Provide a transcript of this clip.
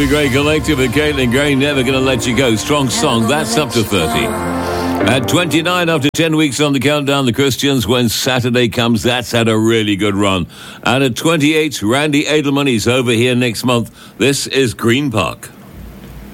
the Grey Collective and Caitlin Gray, Never Gonna Let You Go. Strong song, that's up to 30. At 29, after 10 weeks on the countdown, the Christians, When Saturday Comes, that's had a really good run. And at 28, Randy Edelman is over here next month. This is Green Park.